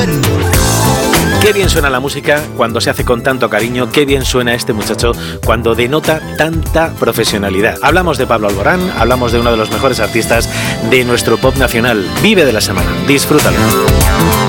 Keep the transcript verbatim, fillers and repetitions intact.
Qué bien suena la música cuando se hace con tanto cariño, qué bien suena este muchacho cuando denota tanta profesionalidad. Hablamos de Pablo Alborán, hablamos de uno de los mejores artistas de nuestro pop nacional. Vive de la semana, disfrútalo.